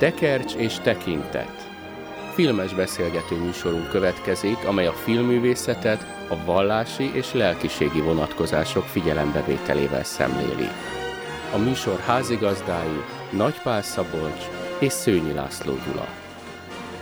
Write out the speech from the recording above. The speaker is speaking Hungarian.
Tekercs és tekintet. Filmes beszélgető műsorunk következik, amely a filmművészetet a vallási és lelkiségi vonatkozások figyelembevételével szemléli. A műsor házigazdái Nagy Pál Szabolcs és Szőnyi László Gyula.